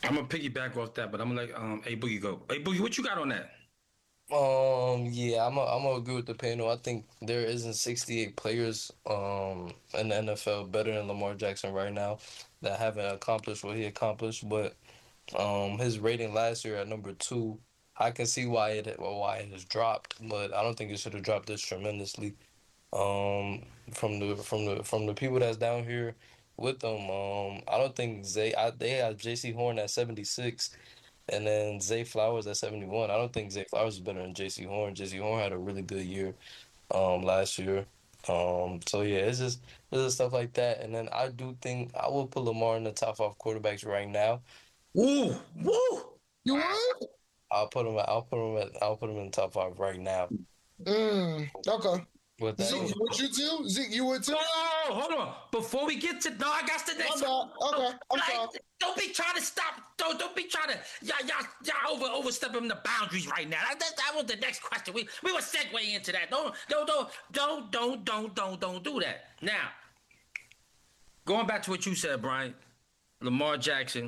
I'm gonna piggyback off that, but I'm gonna let A Boogie go. A Boogie, what you got on that? Yeah, I'm gonna agree with the panel. I think there isn't 68 players in the NFL better than Lamar Jackson right now that haven't accomplished what he accomplished. But his rating last year at number two, I can see why it has dropped, but I don't think it should have dropped this tremendously. From the people that's down here with them, I don't think they have J.C. Horn at 76. And then Zay Flowers at 71. I don't think Zay Flowers is better than JC Horn. JC Horn had a really good year last year. So yeah, it's just stuff like that. And then I do think I will put Lamar in the top five quarterbacks right now. Woo, woo. You would? I'll put him in the top five right now. Okay. With that, Zeke, would you too? Zeke, you would too? Oh, hold on. Before we get to no, I got the My next. bad. Okay, I'm sorry. Don't be trying to stop. Don't be trying to. Y'all overstepping the boundaries right now. That was the next question. We were segue into that. Don't do that. Now, going back to what you said, Brian, Lamar Jackson.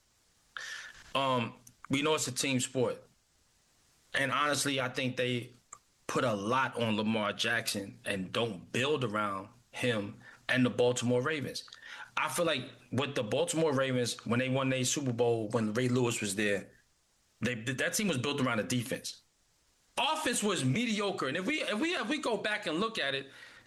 We know it's a team sport, and honestly, I think they put a lot on Lamar Jackson and don't build around him and the Baltimore Ravens. I feel like with the Baltimore Ravens, when they won their Super Bowl, when Ray Lewis was there, that team was built around the defense. Offense was mediocre, and if we go back and look at it,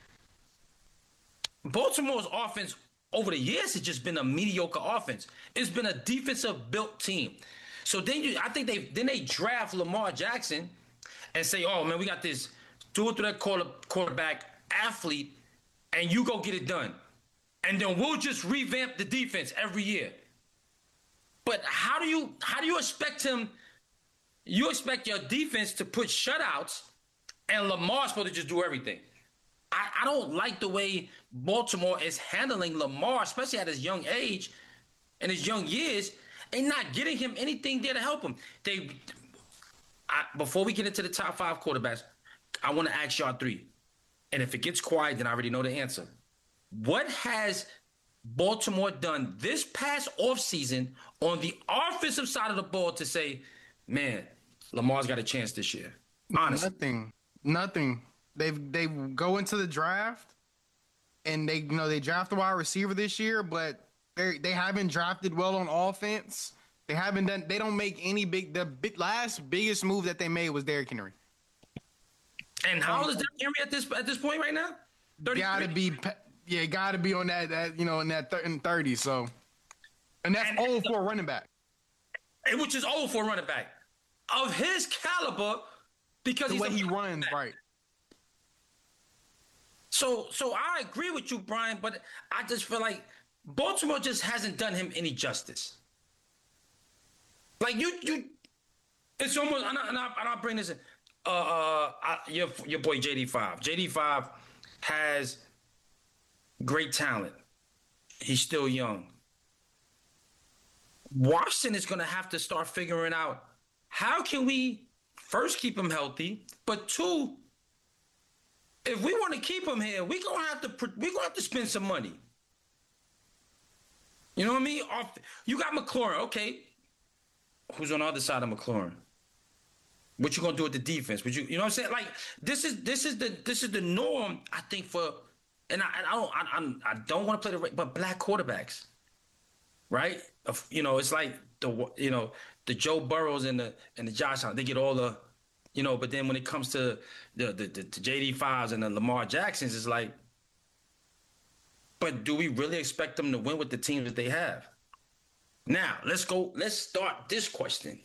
Baltimore's offense over the years has just been a mediocre offense. It's been a defensive built team. So I think they draft Lamar Jackson and say, oh man, we got this dual-threat quarterback athlete, and you go get it done. And then we'll just revamp the defense every year. But how do you expect him? You expect your defense to put shutouts, and Lamar's supposed to just do everything. I don't like the way Baltimore is handling Lamar, especially at his young age and his young years, and not getting him anything there to help him. Before we get into the top five quarterbacks, I want to ask y'all three. And if it gets quiet, then I already know the answer. What has Baltimore done this past offseason on the offensive side of the ball to say, man, Lamar's got a chance this year? Honestly. Nothing. They go into the draft and they draft a wide receiver this year, but they haven't drafted well on offense. They don't make any last biggest move that they made was Derrick Henry. And how old is Derrick Henry at this point right now? 33? Gotta be on that in that 30. So, and that's old for a running back. Which is old for a running back of his caliber because the way he runs, right? So I agree with you, Brian, but I just feel like Baltimore just hasn't done him any justice. Like it's almost, and I'll bring this in. Your boy JD5. JD5 has great talent. He's still young. Washington is going to have to start figuring out how can we first keep him healthy, but two, if we want to keep him here, we're gonna have to spend some money. You know what I mean? You got McLaurin, okay? Who's on the other side of McLaurin? What you gonna do with the defense? You know what I'm saying? Like this is the norm, I think, for, and I don't want to play but black quarterbacks, right? It's like the Joe Burrows and the Josh Allen, they get all the, but then when it comes to the JD5s and the Lamar Jacksons, it's like, but do we really expect them to win with the teams that they have? Now, let's start this question.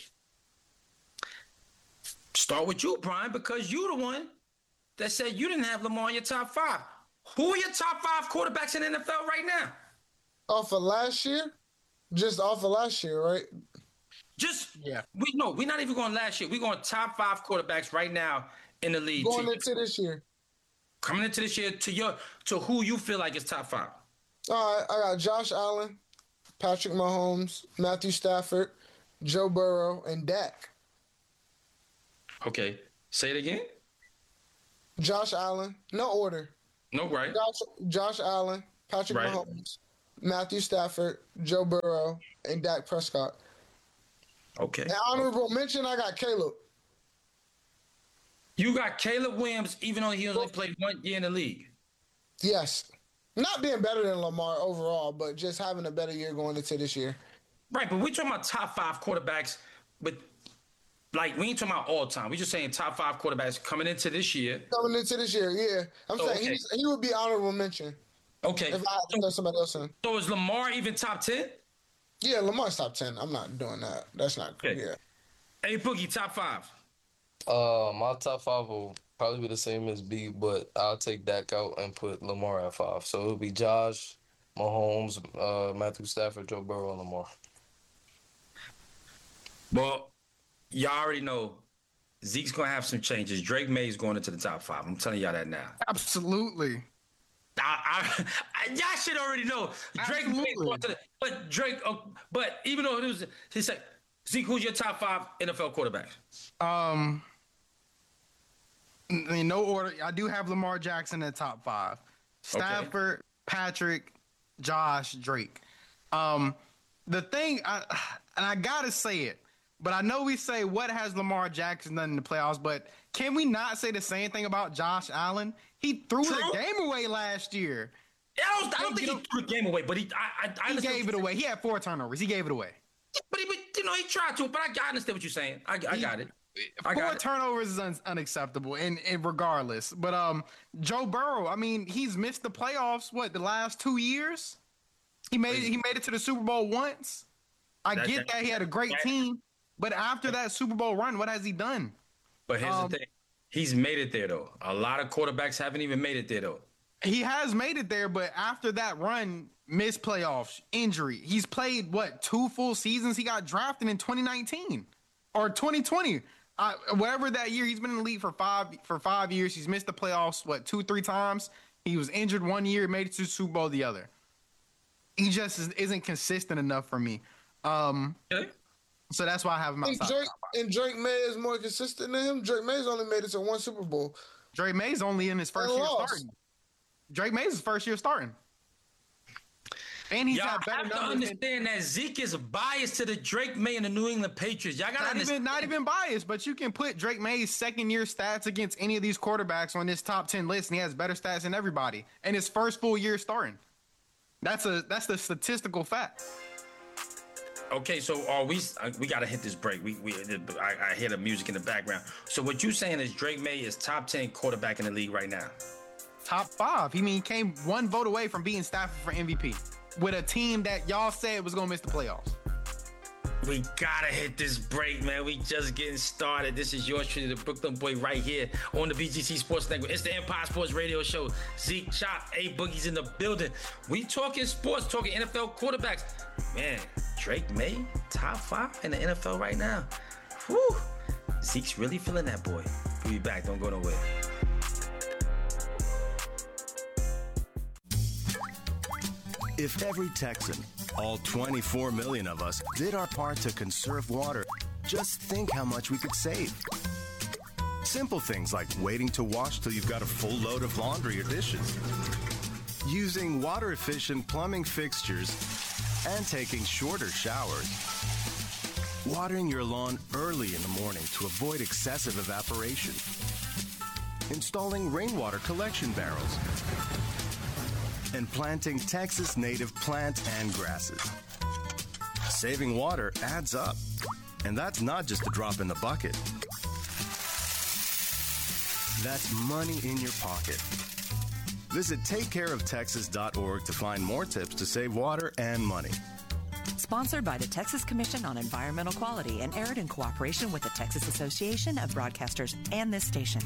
Start with you, Brian, because you're the one that said you didn't have Lamar in your top five. Who are your top five quarterbacks in the NFL right now? Off of last year? Just off of last year, right? We're not even going last year. We're going top five quarterbacks right now in the league. Going into this year. Coming into this year to who you feel like is top five. All right, I got Josh Allen, Patrick Mahomes, Matthew Stafford, Joe Burrow, and Dak. Okay. Say it again. Josh Allen, no order. No, right. Josh Allen, Patrick Mahomes, Matthew Stafford, Joe Burrow, and Dak Prescott. Okay. And honorable mention, I got Caleb. You got Caleb Williams, even though he only played 1 year in the league. Yes. Not being better than Lamar overall, but just having a better year going into this year. Right, but we're talking about top 5 quarterbacks with, like, we ain't talking about all time. We're just saying top 5 quarterbacks coming into this year. Coming into this year, yeah. I'm saying he would be honorable mention. Okay. If I had to throw somebody else in. So is Lamar even top 10? Yeah, Lamar's top 10. I'm not doing that. That's not cool. Okay. Yeah. Hey, Boogie, top 5. My top 5 will probably be the same as B, but I'll take Dak out and put Lamar at 5. So it'll be Josh, Mahomes, Matthew Stafford, Joe Burrow, and Lamar. Well, y'all already know Zeke's going to have some changes. Drake May is going into the top 5. I'm telling y'all that now. Absolutely. Y'all should already know. Drake May is going to the, but Drake, but even though it was, he said, Zeke, who's your top 5 NFL quarterbacks? In no order. I do have Lamar Jackson in the top 5. Stafford, Patrick, Josh, Drake. The thing, and I gotta say it, but I know we say what has Lamar Jackson done in the playoffs, but can we not say the same thing about Josh Allen? He threw the game away last year. Yeah, I don't think he threw the game away, but he gave it away. He had 4 turnovers. He gave it away. But he tried to. But I understand what you're saying. I got it. 4 turnovers is unacceptable, and regardless. But Joe Burrow, I mean, he's missed the playoffs. The last 2 years? He made it to the Super Bowl once. I get that he had a great team, but after that Super Bowl run, what has he done? But here's the thing: he's made it there though. A lot of quarterbacks haven't even made it there though. He has made it there, but after that run, missed playoffs, injury. He's played 2 full seasons. He got drafted in 2019 or 2020. Whatever that year, he's been in the league for 5 years. He's missed the playoffs 2-3 times. He was injured 1 year, made it to the Super Bowl the other. He just isn't consistent enough for me. So that's why I have him outside. And Drake May is more consistent than him. Drake May's only made it to 1 Super Bowl. Drake May's only in his first year starting. Drake May's his first year starting. And he's got better numbers. Y'all understand that Zeke is biased to the Drake May and the New England Patriots. Y'all gotta understand. Not even biased, but you can put Drake May's second-year stats against any of these quarterbacks on this top 10 list, and he has better stats than everybody. And his first full year starting. That's the statistical fact. Okay, so we gotta hit this break. I hear the music in the background. So what you saying is Drake May is top 10 quarterback in the league right now? Top 5. He came 1 vote away from beating Stafford for MVP with a team that y'all said was gonna miss the playoffs. We gotta hit this break, man. We just getting started. This is yours truly, the Brooklyn Boy, right here on the BGC Sports Network. It's the Empire Sports Radio Show. Zeke, Chop, A Boogie's in the building. We talking sports, talking NFL quarterbacks. Man, Drake May, top 5 in the NFL right now. Whew. Zeke's really feeling that boy. We'll be back. Don't go nowhere. If every Texan, all 24 million of us, did our part to conserve water, just think how much we could save. Simple things like waiting to wash till you've got a full load of laundry or dishes, using water-efficient plumbing fixtures, and taking shorter showers. Watering your lawn early in the morning to avoid excessive evaporation. Installing rainwater collection barrels. And planting Texas native plants and grasses. Saving water adds up. And that's not just a drop in the bucket. That's money in your pocket. Visit TakeCareOfTexas.org to find more tips to save water and money. Sponsored by the Texas Commission on Environmental Quality and aired in cooperation with the Texas Association of Broadcasters and this station.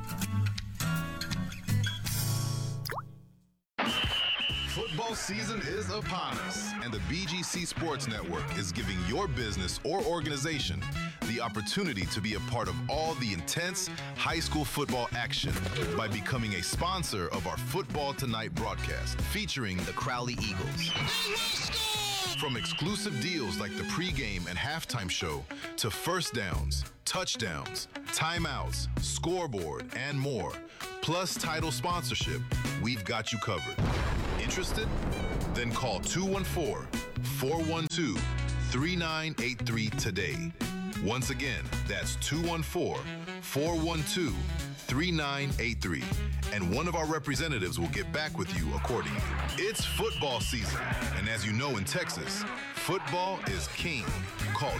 Football season is upon us, and the BGC Sports Network is giving your business or organization the opportunity to be a part of all the intense high school football action by becoming a sponsor of our Football Tonight broadcast featuring the Crowley Eagles. From exclusive deals like the pregame and halftime show to first downs, touchdowns, timeouts, scoreboard, and more, plus title sponsorship, we've got you covered. Interested? Then call 214-412-3983 today. Once again, that's 214-412-3983. And one of our representatives will get back with you accordingly. It's football season. And as you know in Texas, football is king. Call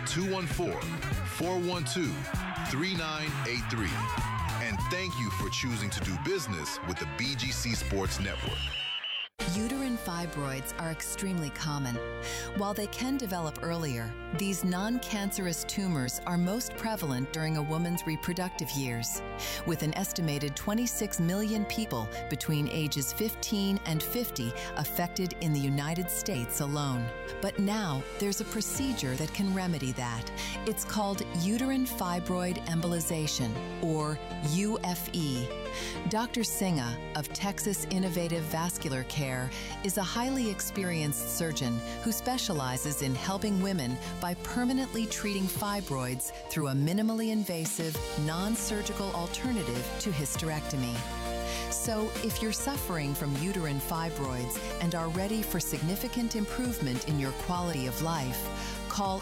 214-412-3983. And thank you for choosing to do business with the BGC Sports Network. Uterine fibroids are extremely common. While they can develop earlier, these non-cancerous tumors are most prevalent during a woman's reproductive years, with an estimated 26 million people between ages 15 and 50 affected in the United States alone. But now, there's a procedure that can remedy that. It's called uterine fibroid embolization, or UFE. Dr. Sinha of Texas Innovative Vascular Care is a highly experienced surgeon who specializes in helping women by permanently treating fibroids through a minimally invasive, non-surgical alternative to hysterectomy. So, if you're suffering from uterine fibroids and are ready for significant improvement in your quality of life, call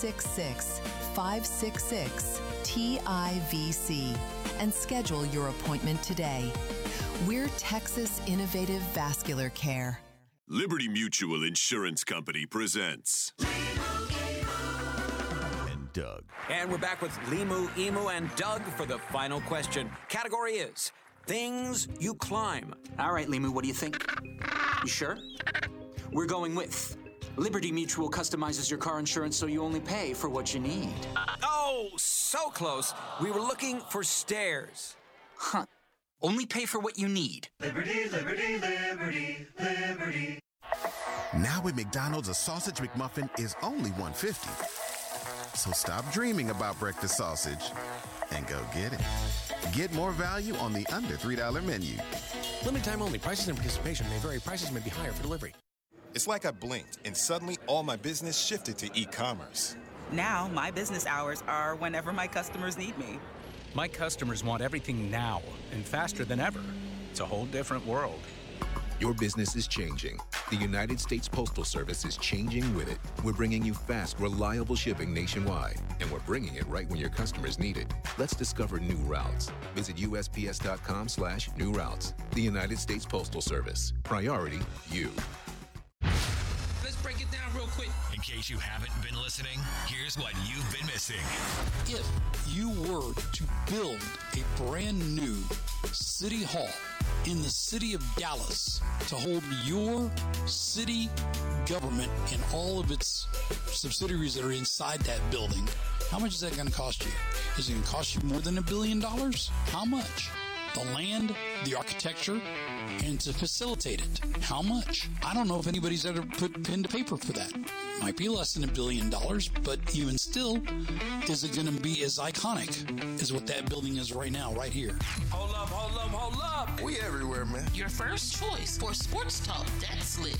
866-566-TIVC and schedule your appointment today. We're Texas Innovative Vascular Care. Liberty Mutual Insurance Company presents And Doug. And we're back with Limu, Emu, and Doug for the final question. Category is things you climb. All right, Limu, what do you think? You sure? We're going with Liberty Mutual customizes your car insurance so you only pay for what you need. Oh, so close. We were looking for stairs. Huh. Only pay for what you need. Liberty, liberty, liberty, liberty. Now at McDonald's, a sausage McMuffin is only $1.50. So stop dreaming about breakfast sausage and go get it. Get more value on the under $3 menu. Limited time only. Prices and participation may vary. Prices may be higher for delivery. It's like I blinked and suddenly all my business shifted to e-commerce. Now my business hours are whenever my customers need me. My customers want everything now and faster than ever. It's a whole different world. Your business is changing. The United States Postal Service is changing with it. We're bringing you fast, reliable shipping nationwide, and we're bringing it right when your customers need it. Let's discover new routes. Visit USPS.com/new routes. The United States Postal Service. Priority you. Let's break it down real quick. In case you haven't been listening, here's what you've been missing. If you were to build a brand new city hall in the city of Dallas to hold your city government and all of its subsidiaries that are inside that building, how much is that going to cost you? Is it going to cost you more than $1 billion? How much? The land, the architecture, and to facilitate it. How much? I don't know if anybody's ever put pen to paper for that. Might be less than $1 billion, but even still, is it going to be as iconic as what that building is right now, right here? Hold up, hold up, hold up. We everywhere, man. Your first choice for sports talk that's lit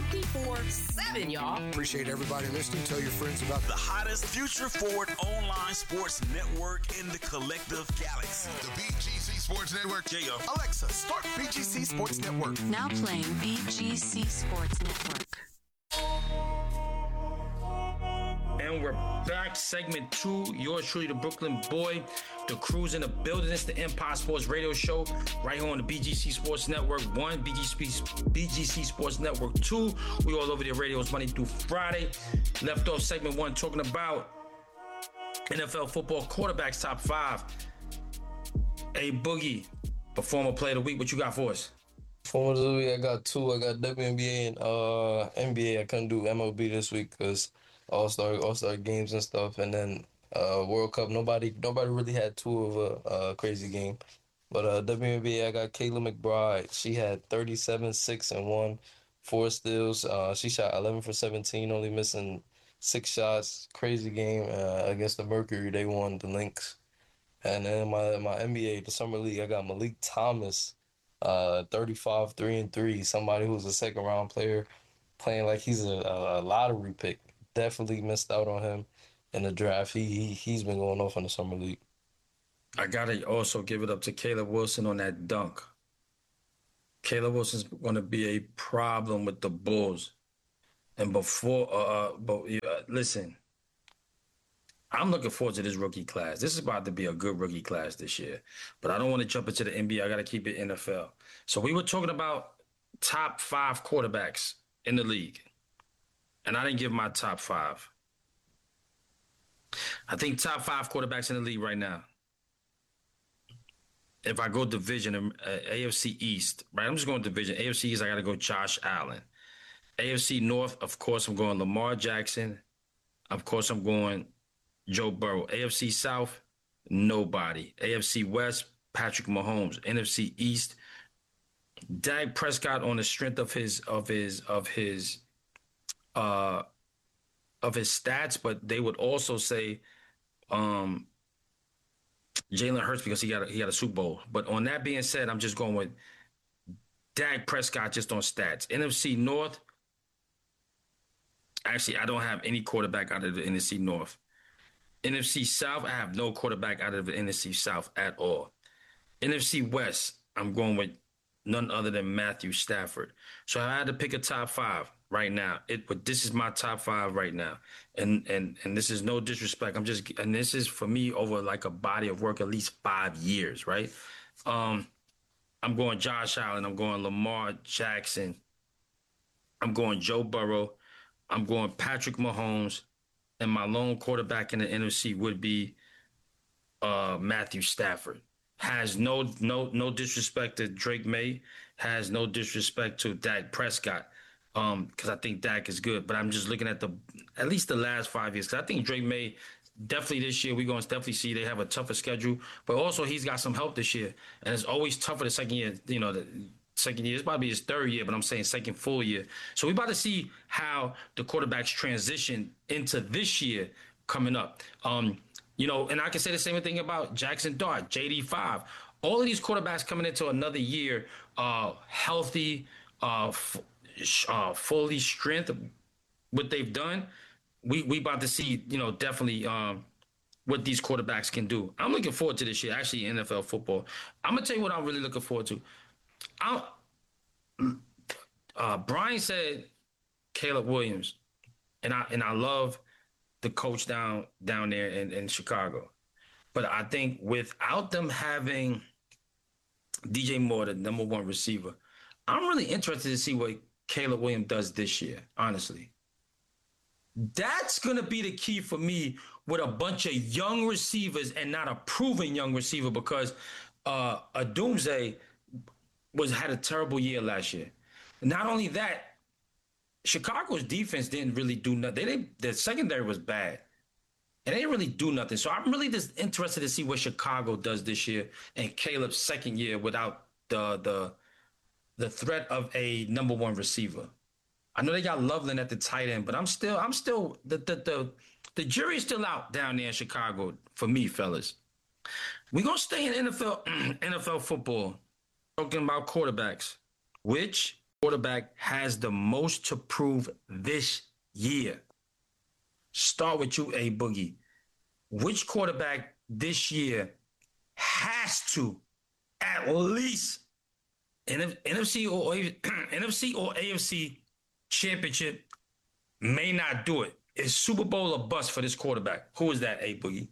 24/7, y'all. Appreciate everybody listening. Tell your friends about the hottest future-forward online sports network in the collective galaxy. The BGC Sports Network. Yeah. Alexa, start BGC Sports Network. Now playing BGC Sports Network. And we're back, segment 2. Yours truly, the Brooklyn boy. The crew's in the building. It's the Empire Sports Radio Show right here on the BGC Sports Network 1, BGC Sports Network 2. We all over the radios Monday through Friday. Left off segment 1 talking about NFL football quarterbacks top 5. A Boogie, a former player of the week. What you got for us? For the week, I got 2. I got WNBA and NBA. I couldn't do MLB this week because All-Star games and stuff, and then World Cup. Nobody really had 2 of a crazy game. But WNBA, I got Kayla McBride. She had 37, 6, and 1, 4 steals. She shot 11 for 17, only missing 6 shots. Crazy game against the Mercury. They won the Lynx. And then my NBA, the Summer League, I got Malik Thomas, 35, 3 and 3. Somebody who's a second-round player, playing like he's a lottery pick. Definitely missed out on him in the draft. He's been going off in the Summer League. I gotta also give it up to Caleb Wilson on that dunk. Caleb Wilson's going to be a problem with the Bulls. And listen, I'm looking forward to this rookie class. This is about to be a good rookie class this year. But I don't want to jump into the NBA. I got to keep it NFL. So we were talking about top 5 quarterbacks in the league. And I didn't give my top 5. I think top 5 quarterbacks in the league right now. If I go division, AFC East, right? I'm just going division. AFC East, I got to go Josh Allen. AFC North, of course, I'm going Lamar Jackson. Of course, I'm going Joe Burrow. AFC South, nobody. AFC West, Patrick Mahomes. NFC East, Dak Prescott on the strength of his stats, but they would also say Jalen Hurts because he got a Super Bowl. But on that being said, I'm just going with Dak Prescott just on stats. NFC North, actually, I don't have any quarterback out of the NFC North. NFC South, I have no quarterback out of the NFC South at all. NFC West, I'm going with none other than Matthew Stafford. So I had to pick a top 5 right now. But this is my top 5 right now. And this is no disrespect. And this is for me over like a body of work, at least 5 years, right? I'm going Josh Allen. I'm going Lamar Jackson. I'm going Joe Burrow. I'm going Patrick Mahomes. And my lone quarterback in the NFC would be Matthew Stafford. Has no disrespect to Drake May. Has no disrespect to Dak Prescott. Because I think Dak is good. But I'm just looking at at least the last 5 years. Because I think Drake May, definitely this year, we're going to definitely see they have a tougher schedule. But also, he's got some help this year. And it's always tougher the second year. You know, the second year. It's about to be his 3rd year, but I'm saying second full year. So we're about to see how the quarterbacks transition into this year coming up. You know, and I can say the same thing about Jackson Dart, JD5. All of these quarterbacks coming into another year, healthy, fully strength, what they've done. We about to see, you know, definitely what these quarterbacks can do. I'm looking forward to this year, actually, in NFL football. I'm going to tell you what I'm really looking forward to. Brian said Caleb Williams, and I love the coach down there in Chicago. But I think without them having DJ Moore, the number 1 receiver, I'm really interested to see what Caleb Williams does this year, honestly. That's going to be the key for me with a bunch of young receivers and not a proven young receiver, because Odunze had a terrible year last year. Not only that, Chicago's defense didn't really do nothing. The secondary was bad, and they didn't really do nothing. So I'm really just interested to see what Chicago does this year and Caleb's second year without the threat of a number 1 receiver. I know they got Loveland at the tight end, but I'm still the jury's still out down there in Chicago for me, fellas. We're gonna stay in NFL football, talking about quarterbacks. Which quarterback has the most to prove this year? Start with you, A Boogie. Which quarterback this year has to at least NFC or AFC championship, may not do it? Is Super Bowl a bust for this quarterback? Who is that, A Boogie?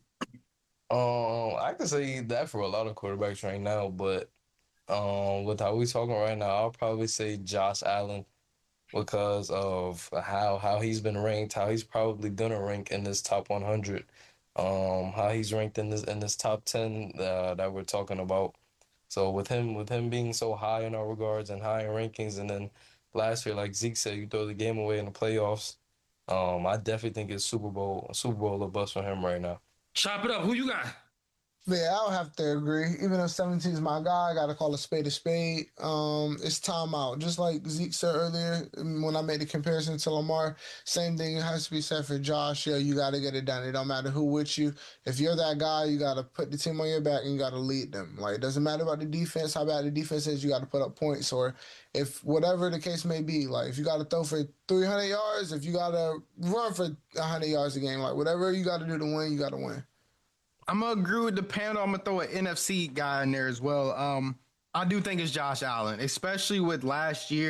I can say that for a lot of quarterbacks right now, but with how we talking right now, I'll probably say Josh Allen, because of how he's been ranked, how he's probably gonna rank in this top 100, how he's ranked in this top 10 that we're talking about. So with him being so high in our regards and high in rankings, and then last year, like Zeke said, you throw the game away in the playoffs. I definitely think it's Super Bowl a bust for him right now. Chop it up. Who you got? Yeah, I'll have to agree. Even though 17 is my guy, I got to call a spade a spade. It's time out. Just like Zeke said earlier, when I made the comparison to Lamar, same thing has to be said for Josh. Yeah, you got to get it done. It don't matter who with you. If you're that guy, you got to put the team on your back and you got to lead them. Like, it doesn't matter about the defense, how bad the defense is, you got to put up points. Or if whatever the case may be, like if you got to throw for 300 yards, if you got to run for 100 yards a game, like whatever you got to do to win, you got to win. I'm going to agree with the panel. I'm going to throw an NFC guy in there as well. I do think it's Josh Allen, especially with last year.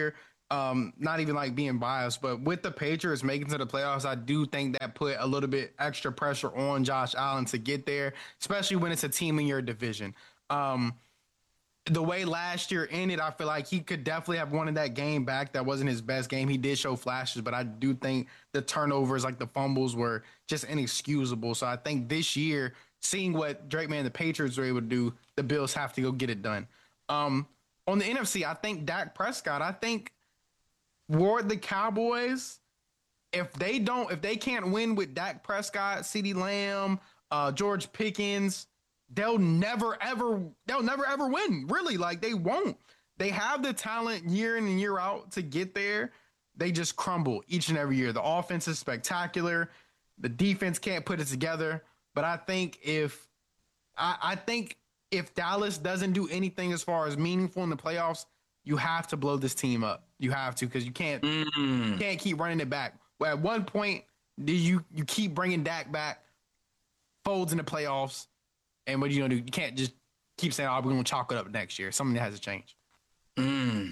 not even like being biased, but with the Patriots making to the playoffs, I do think that put a little bit extra pressure on Josh Allen to get there, especially when it's a team in your division. The way last year ended, I feel like he could definitely have wanted that game back. That wasn't his best game. He did show flashes, but I do think the turnovers, like the fumbles, were just inexcusable. So I think this year, seeing what Drake May and the Patriots were able to do, the Bills have to go get it done. On the NFC, I think Dak Prescott, Ward the Cowboys, if they can't win with Dak Prescott, CeeDee Lamb, George Pickens, they'll never ever win. Really, like they won't. They have the talent year in and year out to get there. They just crumble each and every year. The offense is spectacular. The defense can't put it together. But I think if Dallas doesn't do anything as far as meaningful in the playoffs, you have to blow this team up. You have to, because you can't keep running it back. Well, at one point, you keep bringing Dak back, folds in the playoffs, and what are you gonna do? You can't just keep saying, "Oh, we're gonna chalk it up next year." Something has to change. I'm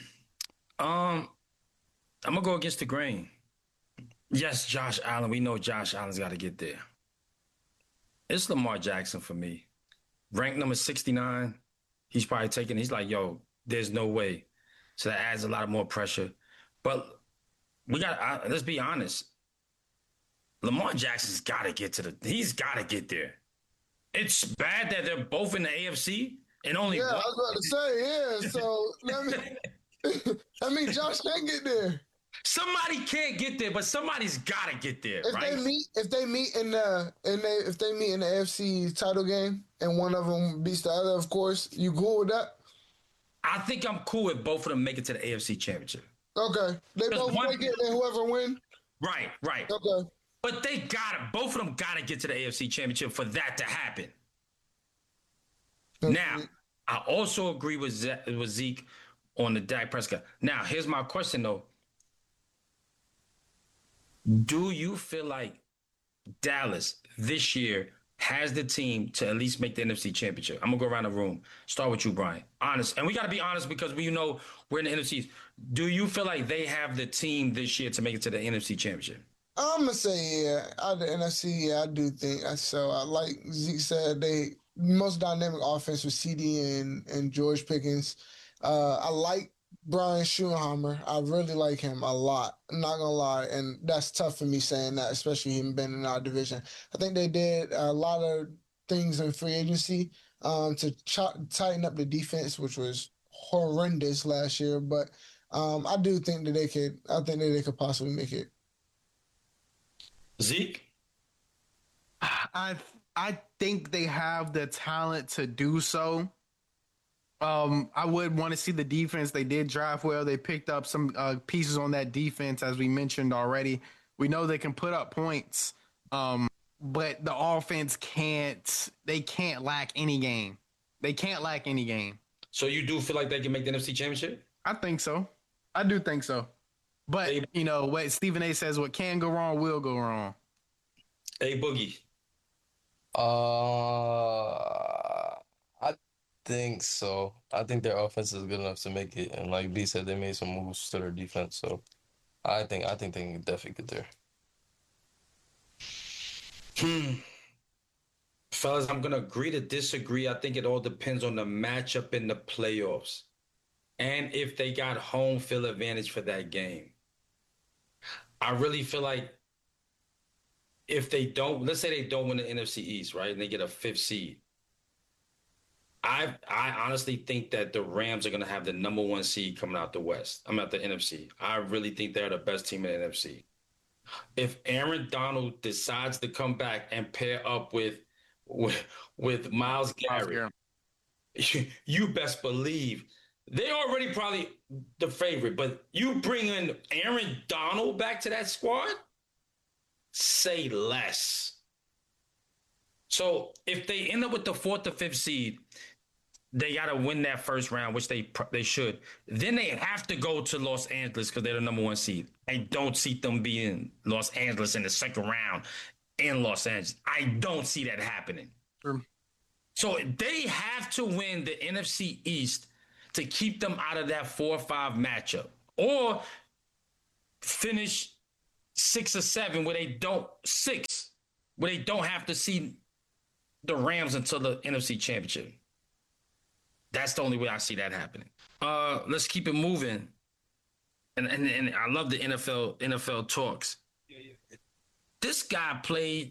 gonna go against the grain. Yes, Josh Allen. We know Josh Allen's got to get there. It's Lamar Jackson for me. Ranked number 69. He's probably taking. He's like, yo, there's no way. So that adds a lot more pressure. But let's be honest. Lamar Jackson's got to get he's got to get there. It's bad that they're both in the AFC and only one. I was about to say, yeah. So I mean, Josh can't get there. Somebody can't get there, but somebody's got to get there, right? If they meet in the AFC title game and one of them beats the other, of course, you cool with that? I think I'm cool with both of them making it to the AFC Championship. Okay, they both make it, and whoever win. Right. Okay, but both of them got to get to the AFC Championship for that to happen. Now, I also agree with Zeke on the Dak Prescott. Now, here's my question though. Do you feel like Dallas this year has the team to at least make the NFC Championship? I'm going to go around the room. Start with you, Brian. Honest. And we got to be honest because we know we're in the NFC. Do you feel like they have the team this year to make it to the NFC Championship? I'm going to say, yeah. Out of the NFC, yeah, I do think so. Like Zeke said, they most dynamic offense with CD and George Pickens. I like Brian Schottenheimer. I really like him a lot. I'm not gonna lie, and that's tough for me saying that, especially him being in our division. I think they did a lot of things in free agency to tighten up the defense, which was horrendous last year. But I do think that they could. I think that they could possibly make it. Zeke, I think they have the talent to do so. I would want to see the defense. They did draft well. They picked up some pieces on that defense, as we mentioned already. We know they can put up points, but the offense can't lack any game. They can't lack any game. So you do feel like they can make the NFC Championship? I think so. I do think so. But, you know, what Stephen A says, what can go wrong will go wrong. Hey, Boogie. I think so. I think their offense is good enough to make it, and like B said, they made some moves to their defense. So I think they can definitely get there. Fellas, I'm gonna agree to disagree. I think it all depends on the matchup in the playoffs, and if they got home field advantage for that game. I really feel like if they don't, let's say they don't win the NFC East, right, and they get a 5th seed. I honestly think that the Rams are going to have the number 1 seed coming out the West. I'm out the NFC. I really think they're the best team in the NFC. If Aaron Donald decides to come back and pair up with Myles Garrett, you best believe they're already probably the favorite. But you bring in Aaron Donald back to that squad, say less. So if they end up with the 4th or 5th seed, they got to win that first round, which they should. Then they have to go to Los Angeles because they're the number 1 seed. I don't see them being Los Angeles in the second round in Los Angeles. I don't see that happening. Sure. So they have to win the NFC East to keep them out of that 4-5 matchup. Or finish 6 or 7 where they don't have to see the Rams until the NFC Championship. That's the only way I see that happening. Let's keep it moving. And I love the NFL talks. This guy played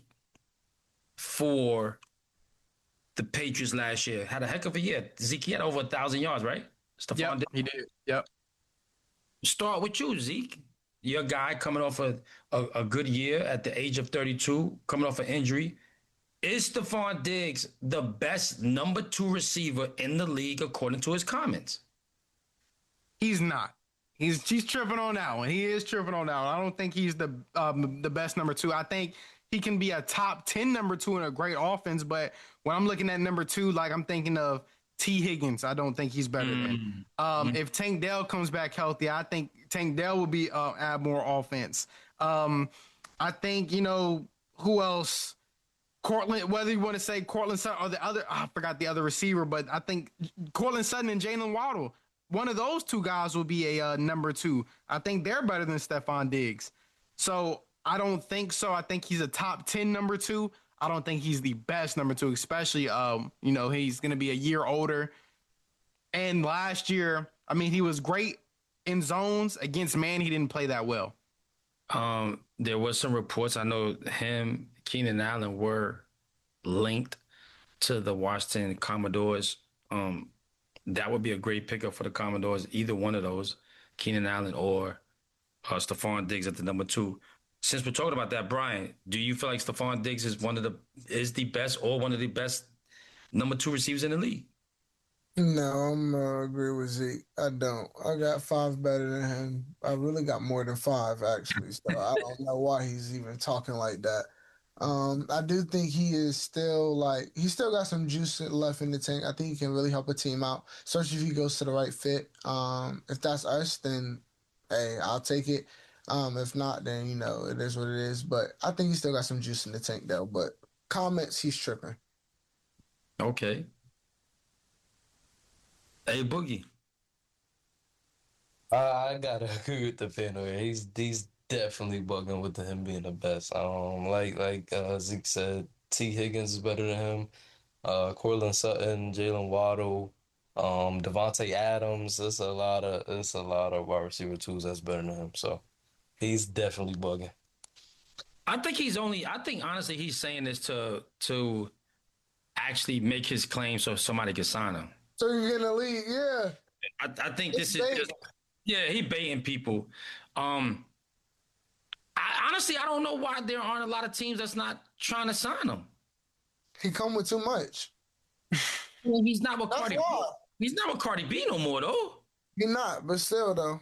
for the Patriots last year. Had a heck of a year. Zeke, he had over 1,000 yards, right? Stephon Diggs. He did. Yep. Start with you, Zeke. Your guy coming off a good year at the age of 32, coming off an injury. Is Stephon Diggs the best number 2 receiver in the league according to his comments? He's not. He's tripping on that one. He is tripping on that one. I don't think he's the best number 2. I think he can be a top 10 number 2 in a great offense, but when I'm looking at number 2, like I'm thinking of T. Higgins. I don't think he's better than. If Tank Dell comes back healthy, I think Tank Dell will be add more offense. I think, who else? Cortland, whether you want to say Cortland Sutton or the other, I forgot the other receiver, but I think Cortland Sutton and Jalen Waddle, one of those two guys will be a number 2. I think they're better than Stephon Diggs. So I don't think so. I think he's a top 10 number 2. I don't think he's the best number 2, especially, he's going to be a year older. And last year, he was great in zones. Against man, he didn't play that well. There was some reports. I know him, Keenan Allen were linked to the Washington Commodores. That would be a great pickup for the Commodores, either one of those, Keenan Allen or Stephon Diggs at the number 2. Since we're talking about that, Brian, do you feel like Stephon Diggs is the best or one of the best number 2 receivers in the league? No, I'm agree with Zeke. I don't. I got 5 better than him. I really got more than 5 actually. So I don't know why he's even talking like that. I do think he is still he still got some juice left in the tank. I think he can really help a team out, especially if he goes to the right fit. If that's us, then hey, I'll take it. If not, then it is what it is. But I think he still got some juice in the tank though. But comments, he's tripping. Okay. Hey, Boogie. I gotta agree with the panel. He's definitely bugging with him being the best. Like Zeke said, T. Higgins is better than him. Cortland Sutton, Jalen Waddle, Devontae Adams. It's a lot of wide receiver 2s that's better than him. So he's definitely bugging. I think honestly he's saying this to actually make his claim so somebody can sign him. So you're getting a lead, yeah. I think this is just, he baiting people. Honestly, I don't know why there aren't a lot of teams that's not trying to sign him. He come with too much. He's not with Cardi B. He's not with Cardi B no more, though. He's not, but still, though.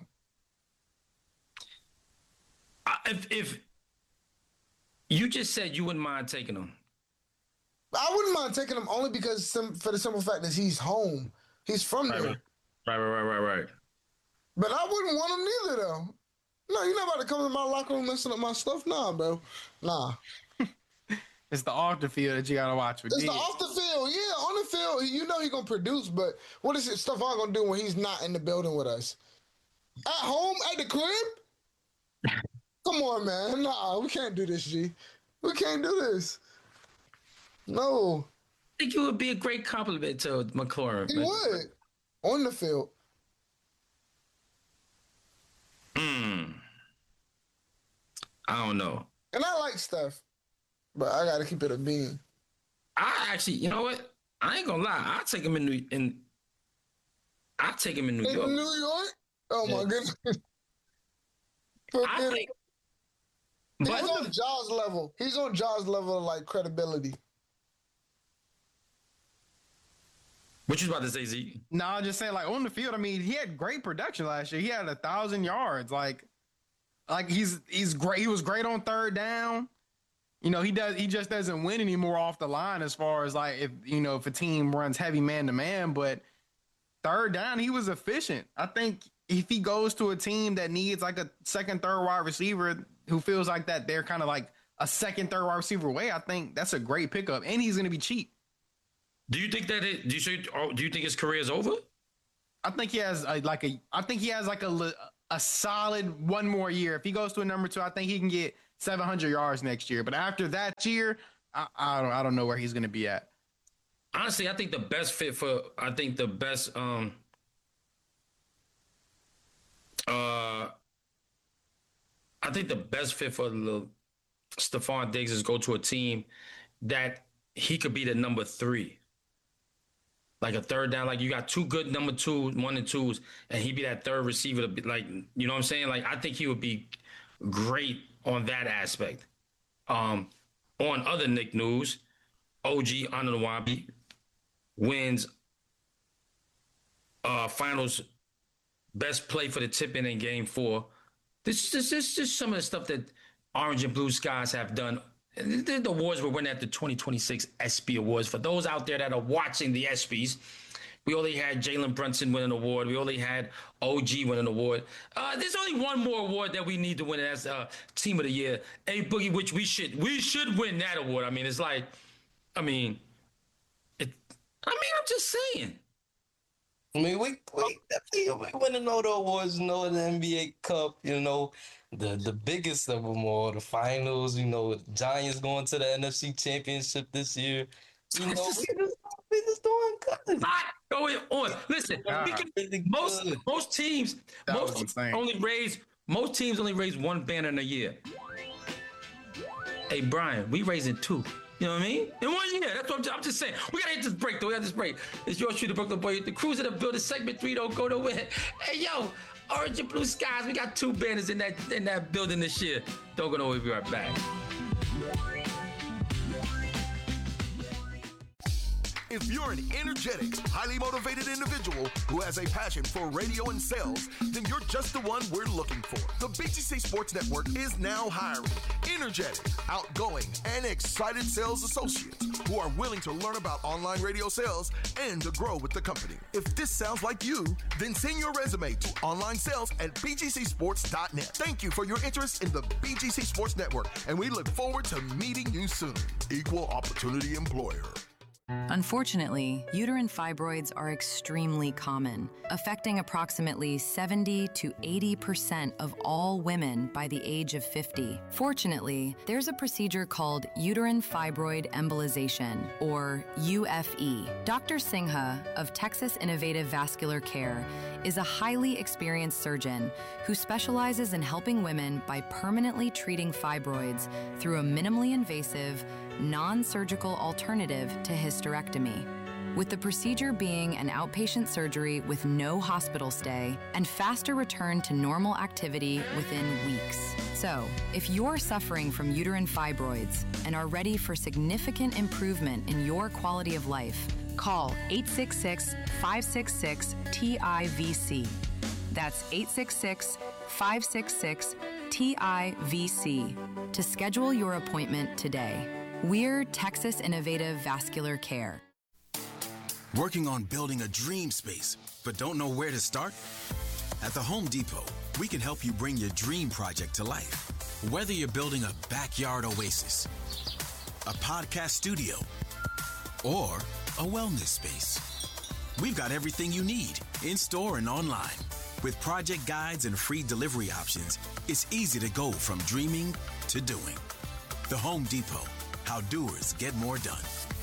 If you just said you wouldn't mind taking him. I wouldn't mind taking him only because for the simple fact that he's home. He's from there. Right. But I wouldn't want him neither, though. No, you're not about to come in my locker room messing up my stuff? Nah, bro. Nah. It's the off the field that you got to watch. It's the off the field. Yeah, on the field, he's going to produce, but what is it Stephon going to do when he's not in the building with us? At home? At the crib? Come on, man. Nah, we can't do this, G. We can't do this. No. I think it would be a great compliment to McLaurin. He would. On the field. I don't know. And I like Steph, but I got to keep it a bean. I actually, you know what? I ain't gonna lie. I'll take him in New York. In New York? Oh, my goodness. He's on Jaws level. He's on Jaws level of credibility. What you about to say, Zeke? No, I was just saying, on the field. He had great production last year. He had 1,000 yards. He's great. He was great on third down. He just doesn't win anymore off the line as far as if a team runs heavy man to man. But third down, he was efficient. I think if he goes to a team that needs a second, third wide receiver who feels like that they're kind of a second, third wide receiver away, I think that's a great pickup, and he's going to be cheap. Do you think do you think his career is over? I think he has a a solid one more year. If he goes to a number 2, I think he can get 700 yards next year. But after that year, I don't know where he's going to be at. Honestly, I think the best fit for Stephon Diggs is go to a team that he could be the number 3. Like a third down, like you got 2 good number 2, 1 and 2s, and he'd be that third receiver to be like, you know what I'm saying? Like, I think he would be great on that aspect. On other Nick news, OG Anunoby wins finals best play for the tip-in in Game 4. This is just some of the stuff that Orange and Blue Skies have done. The awards we're winning at the 2026 ESPY Awards. For those out there that are watching the ESPYs, we only had Jalen Brunson win an award. We only had OG win an award. There's only one more award that we need to win as Team of the Year. A Boogie, which we should win that award. I mean, it's like, I'm just saying. I mean, we definitely winning all the awards, the NBA Cup, the biggest of them all, the finals, the Giants going to the NFC Championship this year. We just doing good. Not going on. Listen, most teams only raise one banner in a year. Hey, Brian, we raising 2. You know what I mean? In 1 year. That's what I'm just saying. We got to hit this break, though. It's yours truly, the Brooklyn Boy. The Cruise of the Building, segment 3, don't go nowhere. Hey, yo, Orange and Blue Skies. We got 2 banners in that building this year. Don't go nowhere. We'll be right back. If you're an energetic, highly motivated individual who has a passion for radio and sales, then you're just the one we're looking for. The BGC Sports Network is now hiring energetic, outgoing, and excited sales associates who are willing to learn about online radio sales and to grow with the company. If this sounds like you, then send your resume to onlinesales@bgcsports.net. Thank you for your interest in the BGC Sports Network, and we look forward to meeting you soon. Equal Opportunity Employer. Unfortunately, uterine fibroids are extremely common, affecting approximately 70 to 80% of all women by the age of 50. Fortunately, there's a procedure called uterine fibroid embolization, or UFE. Dr. Singha of Texas Innovative Vascular Care is a highly experienced surgeon who specializes in helping women by permanently treating fibroids through a minimally invasive, non-surgical alternative to hysterectomy, with the procedure being an outpatient surgery with no hospital stay and faster return to normal activity within weeks. So, if you're suffering from uterine fibroids and are ready for significant improvement in your quality of life, call 866-566-TIVC. That's 866-566-TIVC to schedule your appointment today. We're Texas Innovative Vascular Care. Working on building a dream space, but don't know where to start? At the Home Depot, we can help you bring your dream project to life. Whether you're building a backyard oasis, a podcast studio, or a wellness space, we've got everything you need in store and online. With project guides and free delivery options, it's easy to go from dreaming to doing. The Home Depot. How doers get more done.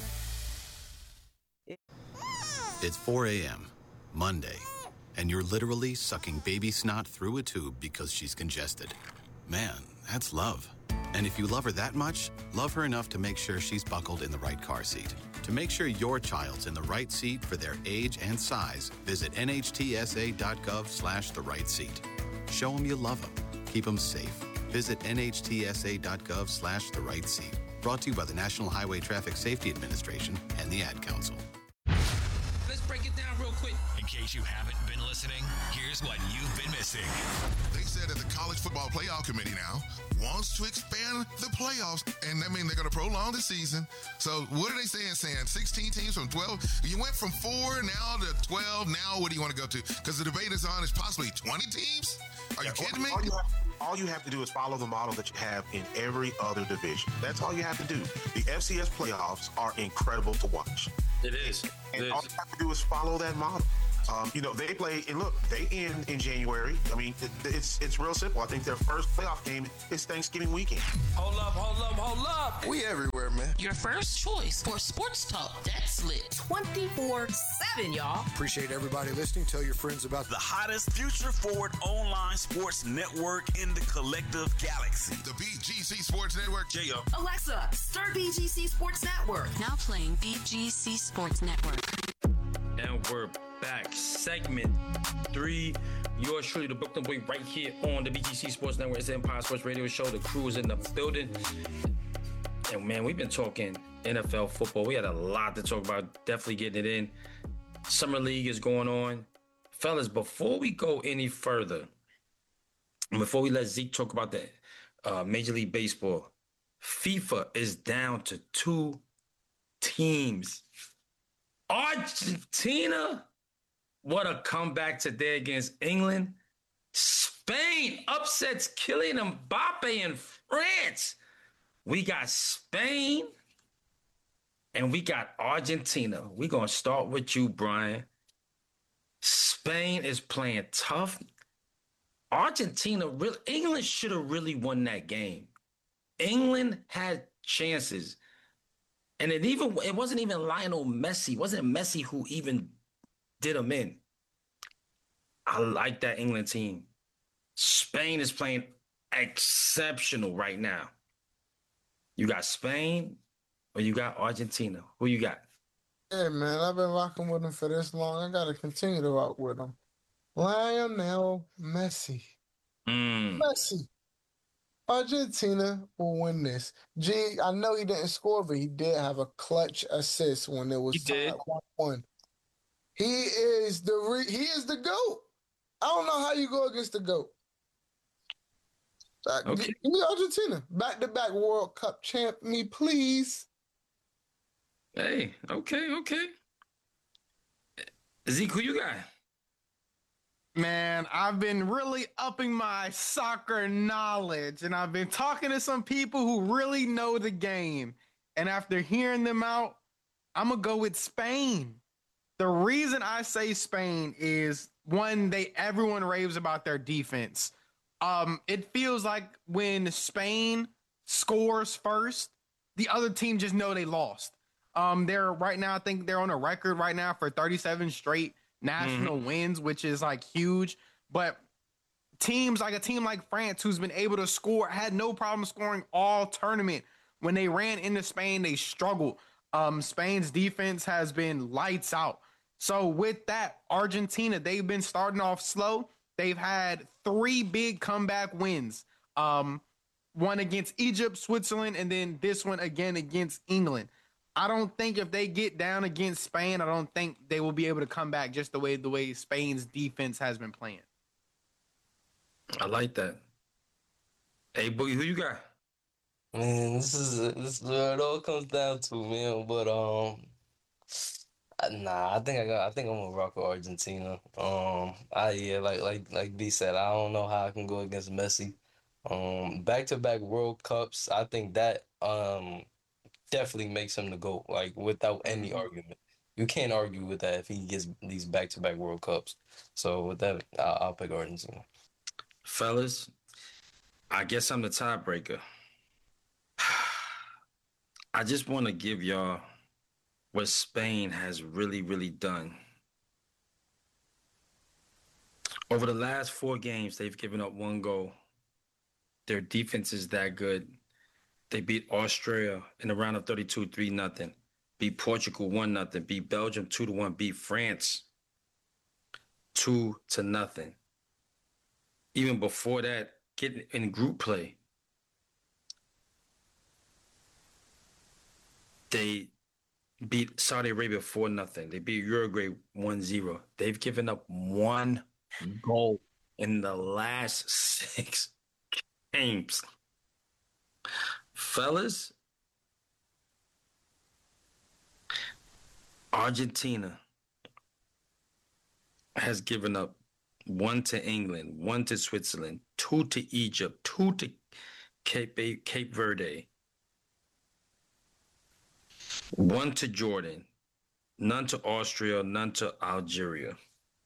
It's 4 a.m., Monday, and you're literally sucking baby snot through a tube because she's congested. Man, that's love. And if you love her that much, love her enough to make sure she's buckled in the right car seat. To make sure your child's in the right seat for their age and size, visit nhtsa.gov/the right seat. Show them you love them. Keep them safe. Visit nhtsa.gov/the right seat. Brought to you by the National Highway Traffic Safety Administration and the Ad Council. Let's break it down real quick. In case you haven't been listening, here's what you've been missing. They said that the College Football Playoff Committee now wants to expand the playoffs, and that means they're going to prolong the season. So what are they saying? 16 teams from 12? You went from 4 now to 12. Now what do you want to go to? Because the debate is on is possibly 20 teams? Are you kidding me? All you have to do is follow the model that you have in every other division. That's all you have to do. The FCS playoffs are incredible to watch. It is. And all you have to do is follow that model. They play, and look, they end in January. I mean, it's real simple. I think their first playoff game is Thanksgiving weekend. Hold up. We everywhere, man. Your first choice for sports talk that's lit 24/7, y'all. Appreciate everybody listening. Tell your friends about The hottest future forward online sports network in the collective galaxy. The BGC Sports Network. J.O. Alexa, start BGC Sports Network. Now playing BGC Sports Network. And we're back. Segment 3. Yours truly, the Brooklyn Boy, right here on the BGC Sports Network. It's the Empire Sports Radio Show. The crew is in the building. And man, we've been talking NFL football. We had a lot to talk about. Definitely getting it in. Summer League is going on. Fellas, before we go any further, before we let Zeke talk about the Major League Baseball, FIFA is down to 2 teams. Argentina, what a comeback today against England. Spain upsets Kylian Mbappe in France. We got Spain and we got Argentina. We're going to start with you, Brian. Spain is playing tough. Argentina, England should have really won that game. England had chances. And it wasn't even Lionel Messi. It wasn't Messi who even did them in. I like that England team. Spain is playing exceptional right now. You got Spain or you got Argentina? Who you got? Yeah, man, I've been rocking with them for this long. I got to continue to rock with them. Lionel Messi. Messi. Argentina will win this. I know he didn't score, but he did have a clutch assist when it was tied 1-1. He is the GOAT. I don't know how you go against the GOAT. Okay. Give me Argentina. Back-to-back World Cup champ, me please. Hey, okay. Zeke, who you got? Man, I've been really upping my soccer knowledge, and I've been talking to some people who really know the game. And after hearing them out, I'm going to go with Spain. The reason I say Spain is, one, everyone raves about their defense. It feels like when Spain scores first, the other team just know they lost. They're right now, I think they're on a record right now for 37 straight national wins, which is like huge. But a team like France, who's been able to score, had no problem scoring all tournament. When they ran into Spain, they struggled. Spain's defense has been lights out. So with that, Argentina, they've been starting off slow. They've had 3 big comeback wins. One against Egypt, Switzerland, and then this one again against England. I don't think if they get down against Spain, I don't think they will be able to come back just the way Spain's defense has been playing. I like that. Hey, Boogie, who you got? Man, this is where it all comes down to, man. But I think I'm gonna rock with Argentina. Like B said, I don't know how I can go against Messi. Back-to-back World Cups, I think that definitely makes him the GOAT, like without any argument. You can't argue with that if he gets these back-to-back World Cups. So with that, I'll pick Argentina. Fellas, I guess I'm the tiebreaker. I just want to give y'all what Spain has really, really done. Over the last 4 games, they've given up 1 goal. Their defense is that good. They beat Austria in the round of 32, 3-0. Beat Portugal 1-0. Beat Belgium 2-1. Beat France 2-0. Even before that, getting in group play, they beat Saudi Arabia 4-0. They beat Uruguay 1-0. They've given up 1 goal in the last 6 games. Fellas, Argentina has given up 1 to England, 1 to Switzerland, 2 to Egypt, 2 to Cape Verde, 1 to Jordan, none to Austria, none to Algeria.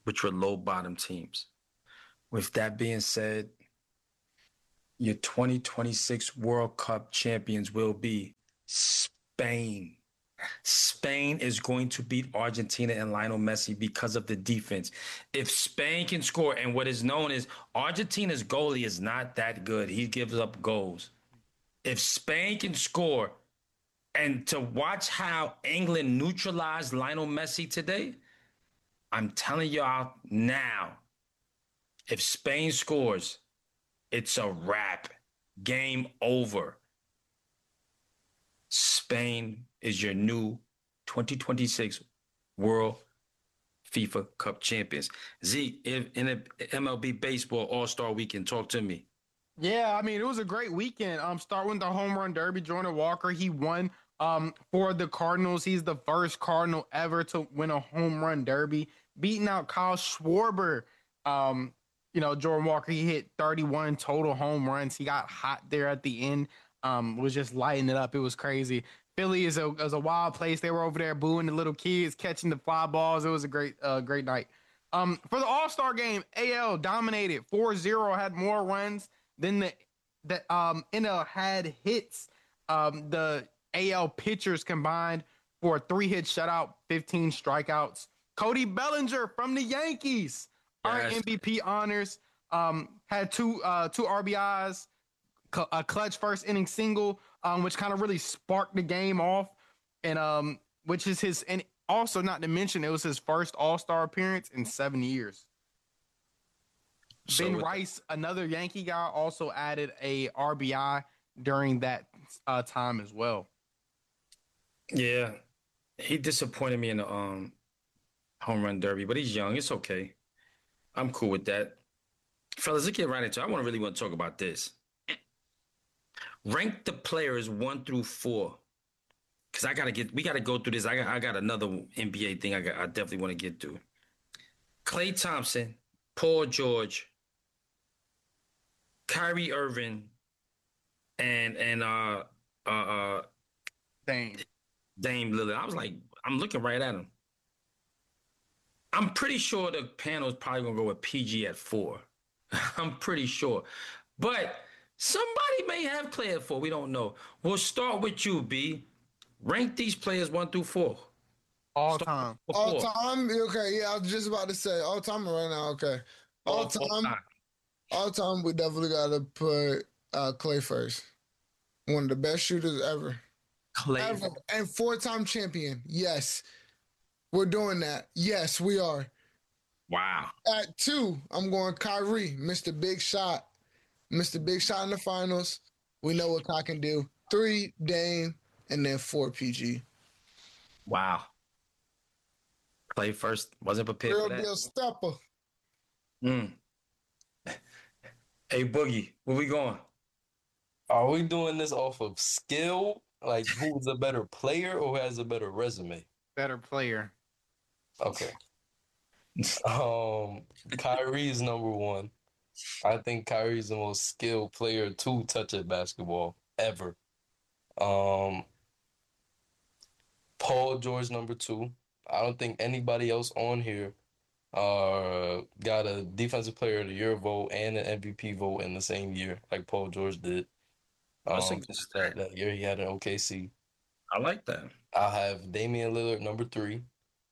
which were low bottom teams. With that being said, your 2026 World Cup champions will be Spain. Spain is going to beat Argentina and Lionel Messi because of the defense. If Spain can score, and what is known is Argentina's goalie is not that good. He gives up goals. If Spain can score, and to watch how England neutralized Lionel Messi today, I'm telling y'all now, if Spain scores, it's a wrap. Game over. Spain is your new 2026 World FIFA Cup champions. Zeke, in a MLB Baseball All-Star Weekend, talk to me. Yeah, I mean, it was a great weekend. Start with the home run derby. Jordan Walker, he won for the Cardinals. He's the first Cardinal ever to win a home run derby, beating out Kyle Schwarber. Jordan Walker, he hit 31 total home runs. He got hot there at the end, was just lighting it up. It was crazy. Philly is a wild place. They were over there booing the little kids, catching the fly balls. It was a great night. For the All-Star game, AL dominated 4-0, had more runs than the NL had hits. The AL pitchers combined for a 3-hit shutout, 15 strikeouts. Cody Bellinger from the Yankees earned MVP honors. Had two RBIs, a clutch first inning single, which kind of really sparked the game off, and which is his, and also not to mention it was his first All-Star appearance in 7 years. Ben Rice, another Yankee guy, also added a RBI during that time as well. Yeah, he disappointed me in the home run derby, but he's young. It's okay. I'm cool with that. Fellas, let's get right into it. I really want to talk about this. Rank the players 1 through 4. Because we got to go through this. I got another NBA thing I definitely want to get through. Klay Thompson, Paul George, Kyrie Irving, and Dame Lillard. I was like, I'm looking right at him. I'm pretty sure the panel is probably going to go with PG at 4. I'm pretty sure. But somebody may have Klay at 4. We don't know. We'll start with you, B. Rank these players 1 through 4. All time. All time? Okay, yeah, I was just about to say all time right now. Okay. All time, we definitely got to put Klay first. One of the best shooters ever. Klay. Ever. And 4-time champion. Yes. We're doing that. Yes, we are. Wow. At 2, I'm going Kyrie, Mr. Big Shot. Mr. Big Shot in the finals. We know what Kai can do. 3, Dame, and then 4, PG. Wow. Klay first. Wasn't prepared for that. Real deal stepper. Hey, Boogie, where we going? Are we doing this off of skill? Like, who's a better player or who has a better resume? Better player. Okay. Kyrie is number 1. I think Kyrie is the most skilled player to touch a basketball ever. Paul George, number 2. I don't think anybody else on here got a Defensive Player of the Year vote and an MVP vote in the same year, like Paul George did. That year he had an OKC. I like that. I'll have Damian Lillard number 3.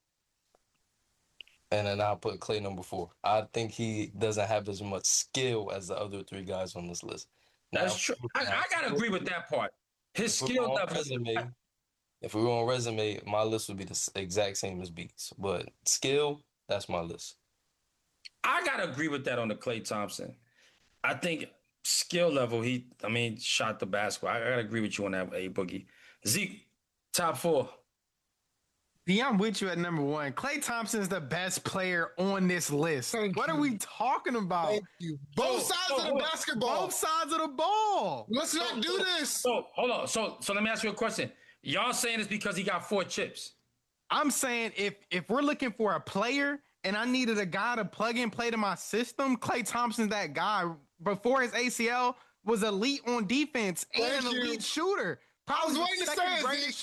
And then I'll put Klay number 4. I think he doesn't have as much skill as the other 3 guys on this list. That's true. I got to agree with that part. His skill level. If we were on resume, my list would be the exact same as Beats. But skill, that's my list. I got to agree with that on the Klay Thompson. I think skill level, shot the basketball. I got to agree with you on that, A Boogie. Zeke, top 4. Yeah, I'm with you at number 1. Klay Thompson is the best player on this list. What are we talking about? Thank you. Both sides of the basketball. Both sides of the ball. Let's not do this. So hold on. So let me ask you a question. Y'all saying this because he got 4 chips? I'm saying if we're looking for a player and I needed a guy to plug and play to my system, Klay Thompson's that guy. Before his ACL, was elite on defense and an elite shooter. I was waiting to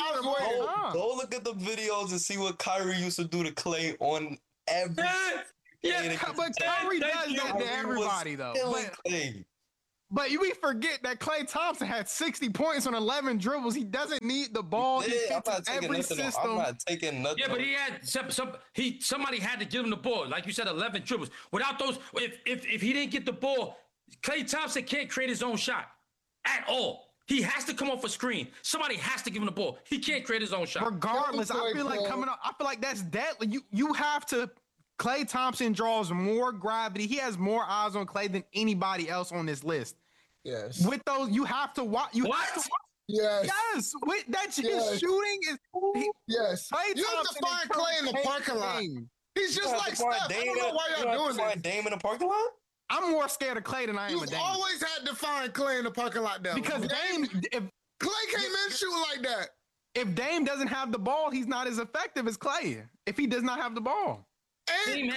say Go look at the videos and see what Kyrie used to do to Klay on every Clay. But Kyrie does that to everybody, though. But we forget that Klay Thompson had 60 points on 11 dribbles. He doesn't need the ball. He fits every system. I'm not taking nothing. Yeah, but he had somebody had to give him the ball. Like you said, 11 dribbles. Without those, if he didn't get the ball, Klay Thompson can't create his own shot at all. He has to come off a screen. Somebody has to give him the ball. He can't create his own shot. Regardless, I feel like that's deadly. You have to. Klay Thompson draws more gravity. He has more eyes on Klay than anybody else on this list. Yes. With those, you have to watch. Yes. Yes. With that, his shooting is. Yes. You have to find Klay in the parking lot. He's just like Steph. I don't know why y'all doing this. Dame in the parking lot? I'm more scared of Klay than I am of You've Dame. always had to find Klay in the parking lot, though. Because Dame, if Klay came in shooting like that. If Dame doesn't have the ball, he's not as effective as Klay. If he does not have the ball. Dame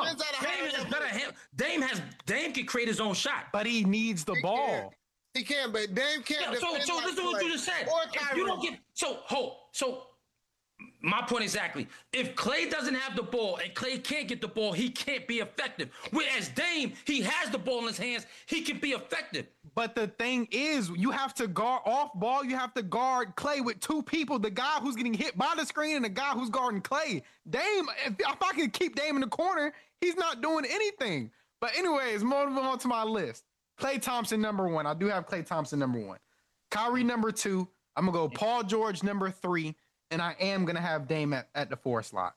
can create his own shot, but he needs the ball. He can, but Dame can't. So listen to what you just said. If you don't get so my point exactly. If Klay doesn't have the ball and Klay can't get the ball, he can't be effective. Whereas Dame, he has the ball in his hands, he can be effective. But the thing is, you have to guard off ball. You have to guard Klay with two people: the guy who's getting hit by the screen and the guy who's guarding Klay. Dame, if I can keep Dame in the corner, he's not doing anything. But anyways, moving on to my list. Klay Thompson number 1. I do have Klay Thompson number 1. Kyrie number 2. I'm gonna go Paul George number 3, and I am gonna have Dame at the 4 slot.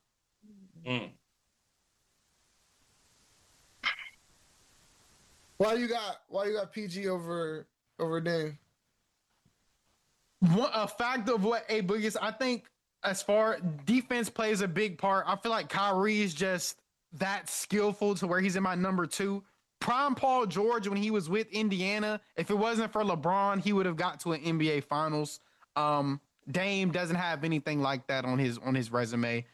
Why you got PG over Dame? A fact of what A Boogie is, I think as far defense plays a big part. I feel like Kyrie is just that skillful to where he's in my number 2. Prime Paul George, when he was with Indiana, if it wasn't for LeBron, he would have got to an NBA Finals. Dame doesn't have anything like that on his resume.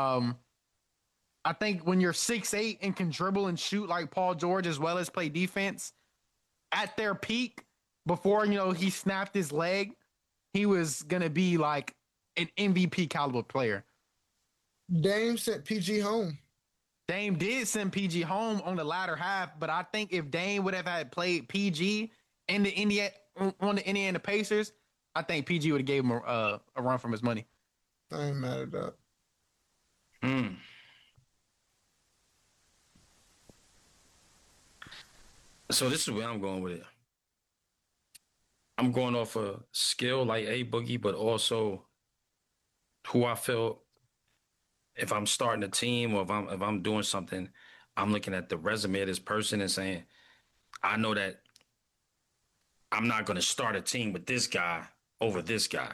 I think when you're 6'8" and can dribble and shoot like Paul George as well as play defense, at their peak, before he snapped his leg, he was gonna be like an MVP caliber player. Dame sent PG home. Dame did send PG home on the latter half, but I think if Dame would have had played PG in the Indiana Pacers, I think PG would have gave him a run from his money. I ain't mad at that. So this is where I'm going with it. I'm going off a skill like A Boogie, but also who I feel if I'm starting a team or if I'm doing something, I'm looking at the resume of this person and saying, I know that I'm not going to start a team with this guy over this guy.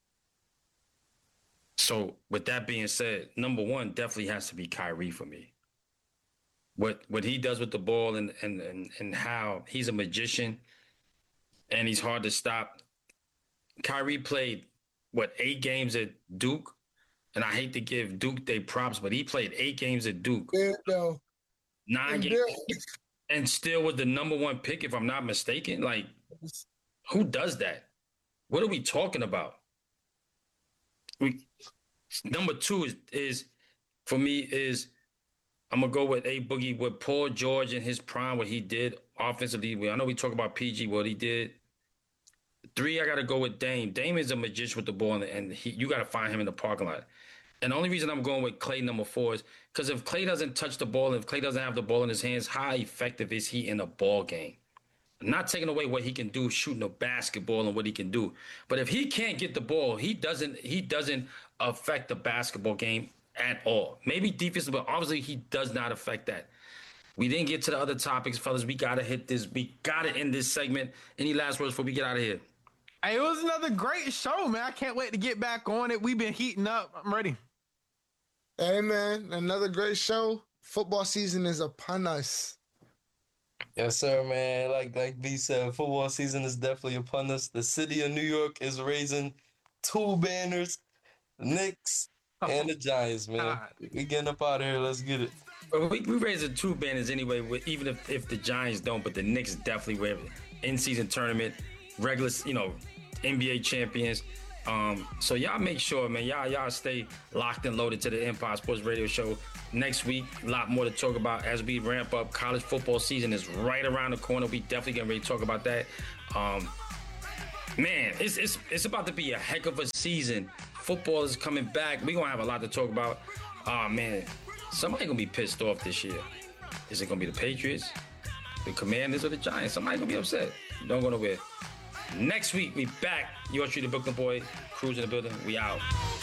So with that being said, number 1 definitely has to be Kyrie for me. What he does with the ball and how he's a magician and he's hard to stop. Kyrie played 8 games at Duke, and I hate to give Duke their props, but he played 8 games at Duke. Yeah, no. 9 games, and still was the number 1 pick, if I'm not mistaken. Like, who does that? What are we talking about? Number 2 is for me is. I'm going to go with A Boogie, with Paul George in his prime, what he did offensively. I know we talk about PG, what he did. 3, I got to go with Dame. Dame is a magician with the ball, and you got to find him in the parking lot. And the only reason I'm going with Klay number 4 is because if Klay doesn't touch the ball, if Klay doesn't have the ball in his hands, how effective is he in a ball game? I'm not taking away what he can do shooting a basketball and what he can do. But if he can't get the ball, he doesn't affect the basketball game at all. Maybe defensive, but obviously he does not affect that. We didn't get to the other topics, fellas. We got to hit this. We got to end this segment. Any last words before we get out of here? Hey, it was another great show, man. I can't wait to get back on it. We've been heating up. I'm ready. Hey, man, another great show. Football season is upon us. Yes, sir, man. Like B said, football season is definitely upon us. The city of New York is raising 2 banners, the Knicks and the Giants, man. We getting up out of here. Let's get it. Well, we raising 2 banners anyway, even if the Giants don't, but the Knicks definitely were in-season tournament, regular, NBA champions. So y'all make sure, man, y'all stay locked and loaded to the Empire Sports Radio Show. Next week, a lot more to talk about as we ramp up. College football season is right around the corner. We definitely getting ready to talk about that. Man, it's about to be a heck of a season. Football is coming back. We're gonna have a lot to talk about. Oh man, somebody gonna be pissed off this year. Is it gonna be the Patriots, the Commanders, or the Giants? Somebody gonna be upset. Don't go nowhere. Next week, we back. Yours truly, the Brooklyn Boy, Cruz in the building. We out.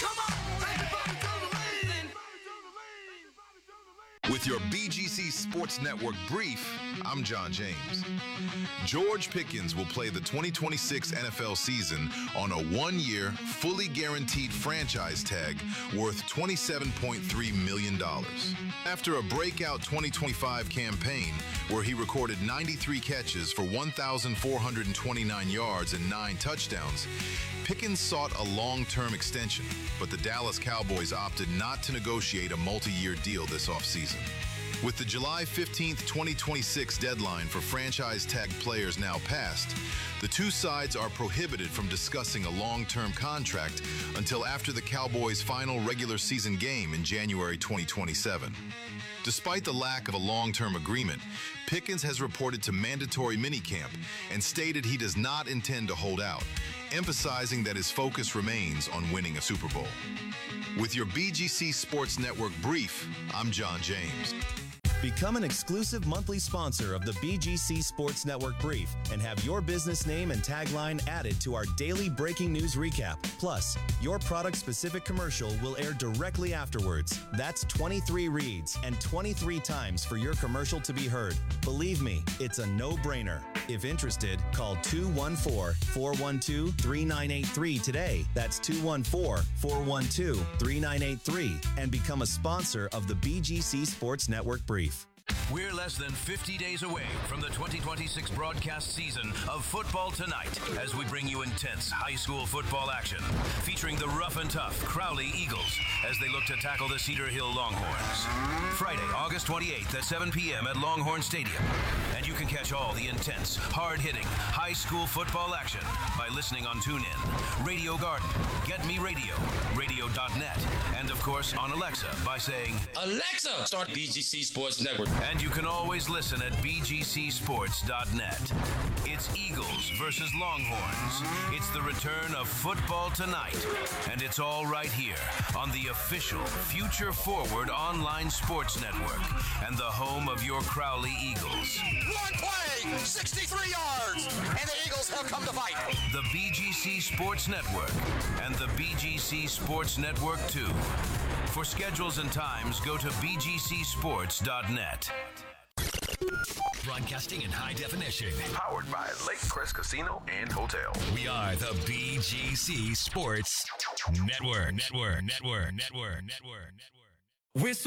With your BGC Sports Network brief, I'm John James. George Pickens will play the 2026 NFL season on a one-year, fully guaranteed franchise tag worth $27.3 million. After a breakout 2025 campaign where he recorded 93 catches for 1,429 yards and 9 touchdowns, Pickens sought a long-term extension, but the Dallas Cowboys opted not to negotiate a multi-year deal this offseason. With the July 15th, 2026 deadline for franchise tag players now passed, the two sides are prohibited from discussing a long-term contract until after the Cowboys' final regular season game in January 2027. Despite the lack of a long-term agreement, Pickens has reported to mandatory minicamp and stated he does not intend to hold out, emphasizing that his focus remains on winning a Super Bowl. With your BGC Sports Network brief, I'm John James. Become an exclusive monthly sponsor of the BGC Sports Network Brief and have your business name and tagline added to our daily breaking news recap. Plus, your product-specific commercial will air directly afterwards. That's 23 reads and 23 times for your commercial to be heard. Believe me, it's a no-brainer. If interested, call 214-412-3983 today. That's 214-412-3983 and become a sponsor of the BGC Sports Network Brief. We're less than 50 days away from the 2026 broadcast season of Football Tonight as we bring you intense high school football action featuring the rough and tough Crowley Eagles as they look to tackle the Cedar Hill Longhorns. Friday, August 28th at 7 p.m. at Longhorn Stadium. And you can catch all the intense, hard-hitting high school football action by listening on TuneIn, Radio Garden, Get Me Radio, radio.net, and of course on Alexa by saying, Alexa, start BGC Sports Network. And you can always listen at bgcsports.net. It's Eagles versus Longhorns. It's the return of Football Tonight. And it's all right here on the official Future Forward online sports network and the home of your Crowley Eagles. One play, 63 yards, and the Eagles have come to fight. The BGC Sports Network and the BGC Sports Network 2. For schedules and times, go to bgcsports.net. Broadcasting in high definition. Powered by Lake Crest Casino and Hotel. We are the BGC Sports Network. Whistle.